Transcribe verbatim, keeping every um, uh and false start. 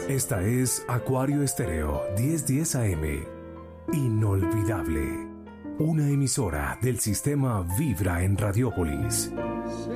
Esta es Acuario Estéreo diez diez A M. Inolvidable. Una emisora del sistema Vibra en Radiópolis. Sé